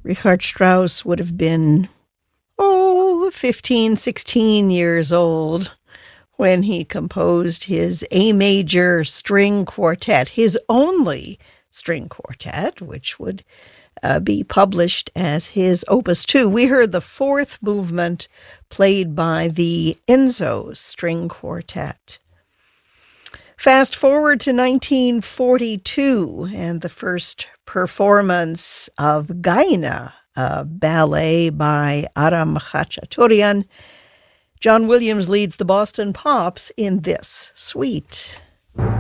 Richard Strauss would have been, 15, 16 years old when he composed his A major string quartet, his only string quartet, which would be published as his Opus 2. We heard the fourth movement played by the Enzo String Quartet. Fast forward to 1942 and the first performance of Gaina, a ballet by Aram Khachaturian. John Williams leads the Boston Pops in this suite.